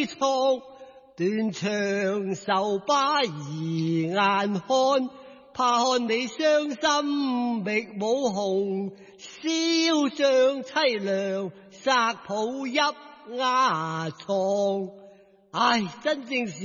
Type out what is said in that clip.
創，斷腸愁把兒眼看，怕看你傷心覓母紅，燒傷淒涼殺抱泣壓瘡。唉，真正是